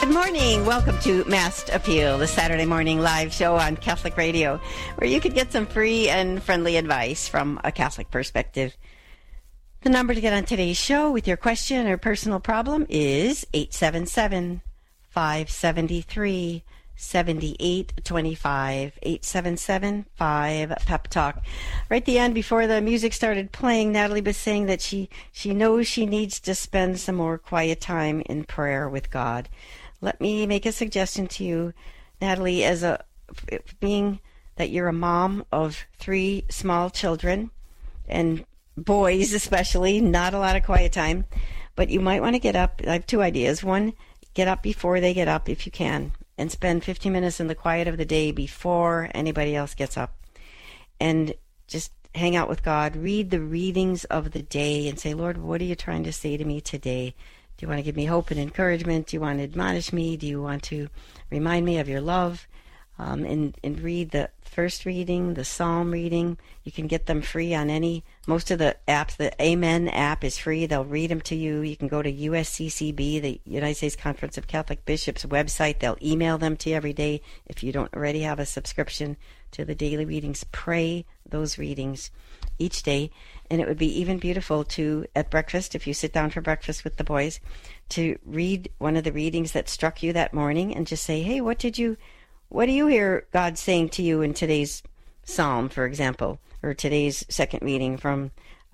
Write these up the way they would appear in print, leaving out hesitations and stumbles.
Good morning. Welcome to Mass Appeal, the Saturday morning live show on Catholic Radio, where you could get some free and friendly advice from a Catholic perspective. The number to get on today's show with your question or personal problem is 877-573-7825, 877-5-PEP-TALK. Right at the end, before the music started playing, Natalie was saying that she knows she needs to spend some more quiet time in prayer with God. Let me make a suggestion to you, Natalie, being that you're a mom of 3 small children, and boys especially, not a lot of quiet time, but you might want to get up. I have 2 ideas. One, get up before they get up if you can, and spend 15 minutes in the quiet of the day before anybody else gets up. And just hang out with God, read the readings of the day, and say, Lord, what are you trying to say to me today? Do you want to give me hope and encouragement? Do you want to admonish me? Do you want to remind me of your love? And read the first reading, the psalm reading. You can get them free on most of the apps. The Amen app is free. They'll read them to you. You can go to USCCB, the United States Conference of Catholic Bishops website. They'll email them to you every day. If you don't already have a subscription to the daily readings, pray those readings each day. And it would be even beautiful to, at breakfast, if you sit down for breakfast with the boys, to read one of the readings that struck you that morning and just say, hey, what do you hear God saying to you in today's psalm, for example, or today's second reading from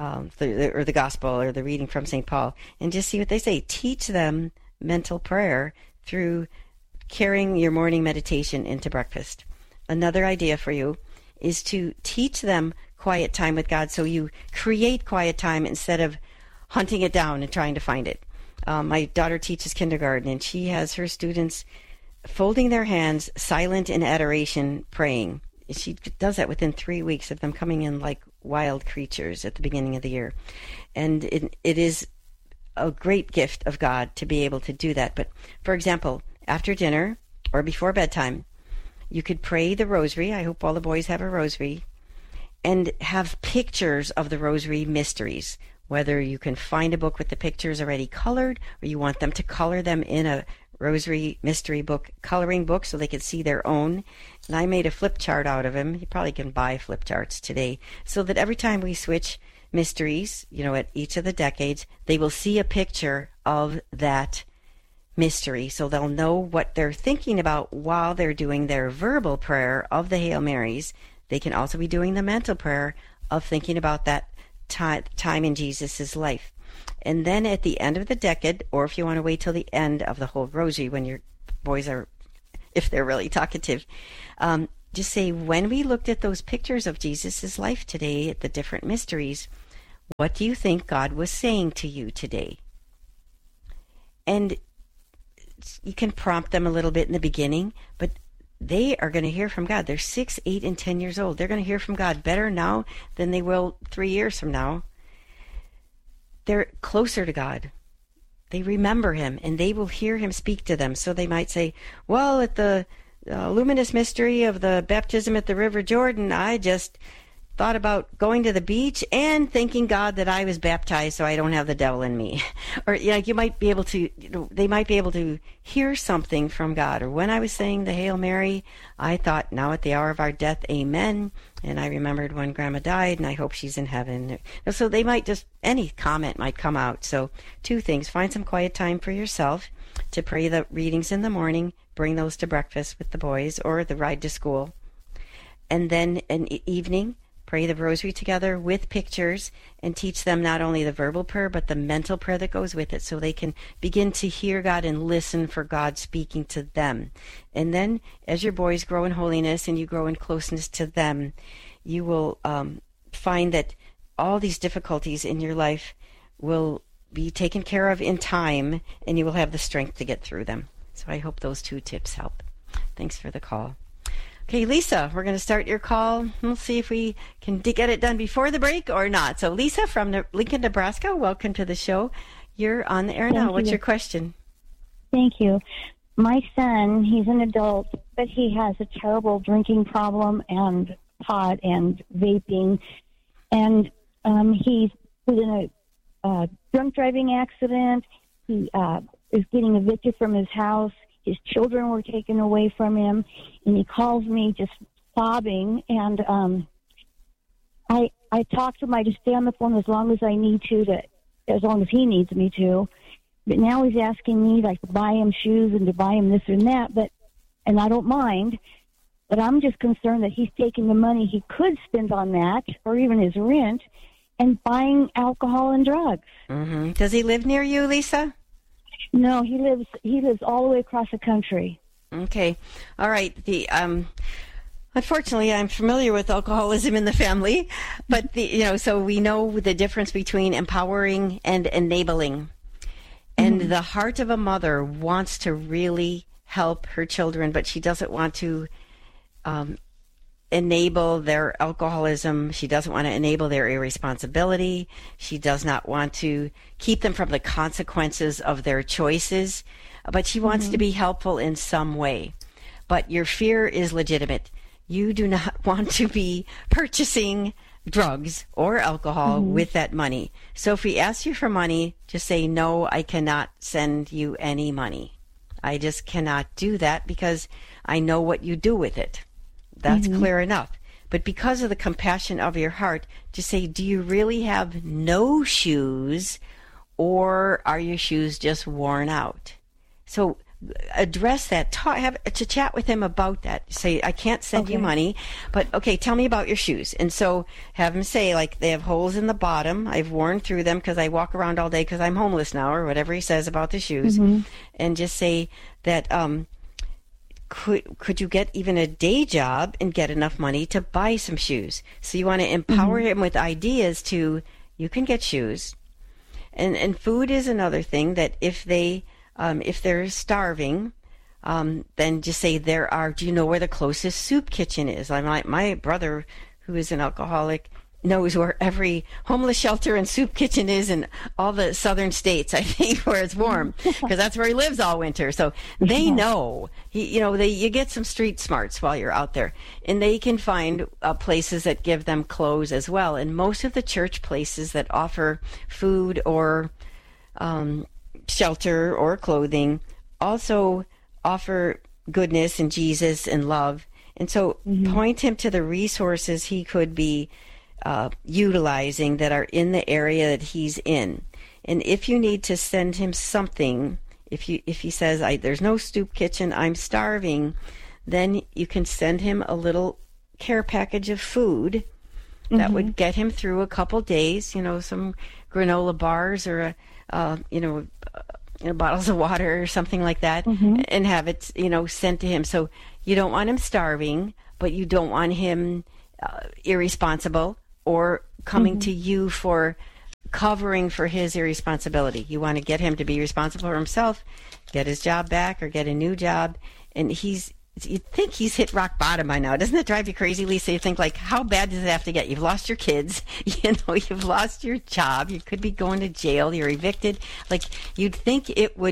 the gospel, or the reading from St. Paul, and just see what they say. Teach them mental prayer through carrying your morning meditation into breakfast. Another idea for you is to teach them quiet time with God, so you create quiet time instead of hunting it down and trying to find it. My daughter teaches kindergarten, and she has her students folding their hands, silent in adoration, praying. She does that within 3 weeks of them coming in like wild creatures at the beginning of the year. And it is a great gift of God to be able to do that. But, for example, after dinner or before bedtime, you could pray the rosary. I hope all the boys have a rosary. And have pictures of the rosary mysteries. Whether you can find a book with the pictures already colored, or you want them to color them in a rosary mystery book, coloring book, so they can see their own. And I made a flip chart out of them. You probably can buy flip charts today, so that every time we switch mysteries, at each of the decades, they will see a picture of that mystery, so they'll know what they're thinking about while they're doing their verbal prayer of the Hail Marys. They can also be doing the mental prayer of thinking about that time in Jesus' life. And then at the end of the decade, or if you want to wait till the end of the whole rosary when your boys are, if they're really talkative, just say, when we looked at those pictures of Jesus' life today at the different mysteries, what do you think God was saying to you today? And you can prompt them a little bit in the beginning, but they are going to hear from God. They're 6, 8, and 10 years old. They're going to hear from God better now than they will 3 years from now. They're closer to God. They remember him, and they will hear him speak to them. So they might say, well, at the luminous mystery of the baptism at the River Jordan, I just thought about going to the beach and thanking God that I was baptized so I don't have the devil in me. Or you might be able to, they might be able to hear something from God. Or when I was saying the Hail Mary, I thought, now at the hour of our death, amen. And I remembered when Grandma died, and I hope she's in heaven. So they might any comment might come out. So 2 things: find some quiet time for yourself to pray the readings in the morning, bring those to breakfast with the boys or the ride to school. And then an evening, pray the rosary together with pictures, and teach them not only the verbal prayer but the mental prayer that goes with it, so they can begin to hear God and listen for God speaking to them. And then as your boys grow in holiness and you grow in closeness to them, you will find that all these difficulties in your life will be taken care of in time, and you will have the strength to get through them. So I hope those 2 tips help. Thanks for the call. Okay, Lisa, we're going to start your call. We'll see if we can get it done before the break or not. So, Lisa from Lincoln, Nebraska, welcome to the show. You're on the air now. What's your question? Thank you. My son, he's an adult, but he has a terrible drinking problem and pot and vaping. And he was in a drunk driving accident. He is getting evicted from his house. his children were taken away from him, and he calls me just sobbing. And I talk to him. I just stay on the phone as long as I need to, as long as he needs me to. But now he's asking me, like, to buy him shoes and to buy him this and that, and I don't mind. But I'm just concerned that he's taking the money he could spend on that, or even his rent, and buying alcohol and drugs. Mm-hmm. Does he live near you, Lisa? No, he lives all the way across the country. Okay, all right. Unfortunately, I'm familiar with alcoholism in the family, but so we know the difference between empowering and enabling. And the heart of a mother wants to really help her children, but she doesn't want to enable their alcoholism. She doesn't want to enable their irresponsibility. She does not want to keep them from the consequences of their choices, but she wants to be helpful in some way. But your fear is legitimate. You do not want to be purchasing drugs or alcohol with that money. So if he asks you for money, just say, no, I cannot send you any money. I just cannot do that because I know what you do with it. That's clear enough. But because of the compassion of your heart, just say, do you really have no shoes, or are your shoes just worn out? So address that. Have a chat with him about that. Say, I can't send you money, but okay, tell me about your shoes. And so have him say, like, they have holes in the bottom. I've worn through them because I walk around all day because I'm homeless now, or whatever he says about the shoes. And just say that, could you get even a day job and get enough money to buy some shoes? So you want to empower him with ideas to, you can get shoes. And food is another thing that if they're starving, then just say do you know where the closest soup kitchen is? My brother, who is an alcoholic, knows where every homeless shelter and soup kitchen is in all the southern states, I think, where it's warm, because that's where he lives all winter. So they know. You get some street smarts while you're out there, and they can find places that give them clothes as well. And most of the church places that offer food or shelter or clothing also offer goodness and Jesus and love. And so point him to the resources he could be utilizing that are in the area that he's in. And if you need to send him something, if he says, there's no soup kitchen, I'm starving, then you can send him a little care package of food that would get him through a couple days, some granola bars or bottles of water or something like that, and have it, sent to him. So you don't want him starving, but you don't want him irresponsible or coming to you for covering for his irresponsibility. You want to get him to be responsible for himself, get his job back or get a new job. And you'd think he's hit rock bottom by now. Doesn't it drive you crazy, Lisa? You think, like, how bad does it have to get? You've lost your kids, you've lost your job, you could be going to jail, you're evicted. Like, you'd think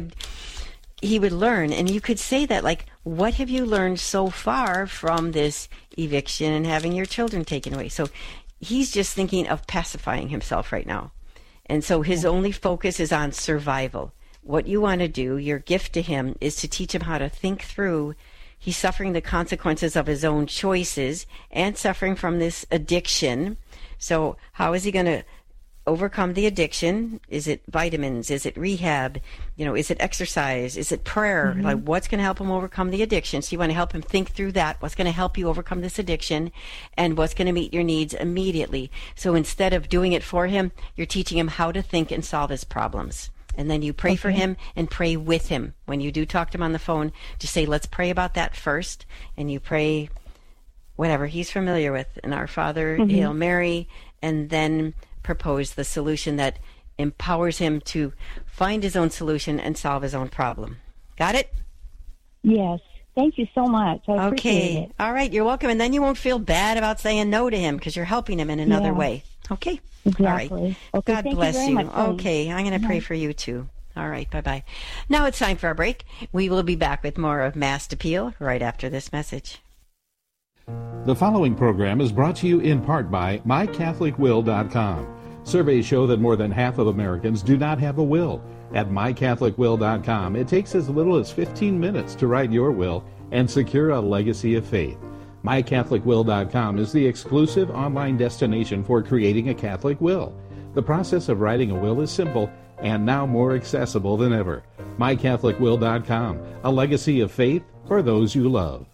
he would learn. And you could say that, like, what have you learned so far from this eviction and having your children taken away? So he's just thinking of pacifying himself right now. And so his only focus is on survival. What you want to do, your gift to him, is to teach him how to think through. He's suffering the consequences of his own choices and suffering from this addiction. So how is he going to overcome the addiction? Is it vitamins? Is it rehab? Is it exercise? Is it prayer? Like, what's going to help him overcome the addiction? So you want to help him think through that. What's going to help you overcome this addiction, and what's going to meet your needs immediately? So instead of doing it for him, you're teaching him how to think and solve his problems. And then you pray for him and pray with him. When you do talk to him on the phone, just say, let's pray about that first. And you pray whatever he's familiar with, in Our Father, Hail Mary, and then propose the solution that empowers him to find his own solution and solve his own problem. Got it? Yes. Thank you so much. I appreciate it. All right. You're welcome. And then you won't feel bad about saying no to him because you're helping him in another way. Okay? Exactly. All right. Okay, God bless you. Much, okay. I'm going to pray for you too. All right. Bye-bye. Now it's time for a break. We will be back with more of Masked Appeal right after this message. The following program is brought to you in part by MyCatholicWill.com. Surveys show that more than half of Americans do not have a will. At mycatholicwill.com, it takes as little as 15 minutes to write your will and secure a legacy of faith. mycatholicwill.com is the exclusive online destination for creating a Catholic will. The process of writing a will is simple and now more accessible than ever. mycatholicwill.com, a legacy of faith for those you love.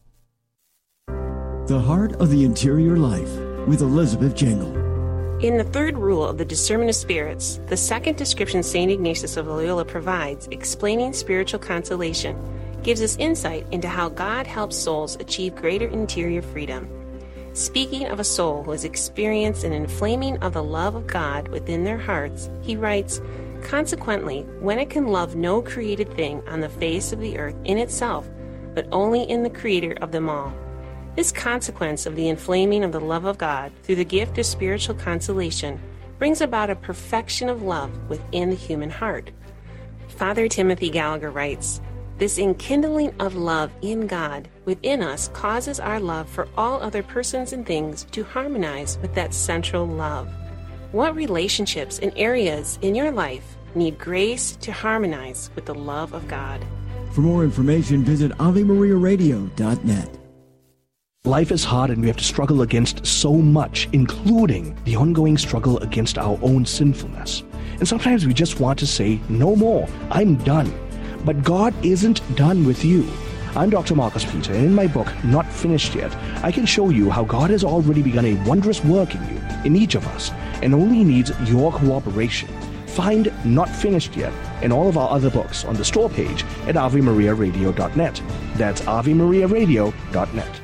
The Heart of the Interior Life with Elizabeth Jangle. In the third rule of the Discernment of Spirits, the second description St. Ignatius of Loyola provides, explaining spiritual consolation, gives us insight into how God helps souls achieve greater interior freedom. Speaking of a soul who has experienced an inflaming of the love of God within their hearts, he writes, "Consequently, when it can love no created thing on the face of the earth in itself, but only in the Creator of them all, this consequence of the inflaming of the love of God through the gift of spiritual consolation brings about a perfection of love within the human heart." Father Timothy Gallagher writes, "This enkindling of love in God within us causes our love for all other persons and things to harmonize with that central love." What relationships and areas in your life need grace to harmonize with the love of God? For more information, visit AveMariaRadio.net. Life is hard and we have to struggle against so much, including the ongoing struggle against our own sinfulness. And sometimes we just want to say, no more, I'm done. But God isn't done with you. I'm Dr. Marcus Peter, and in my book, Not Finished Yet, I can show you how God has already begun a wondrous work in you, in each of us, and only needs your cooperation. Find Not Finished Yet and all of our other books on the store page at AveMariaRadio.net. That's AveMariaRadio.net.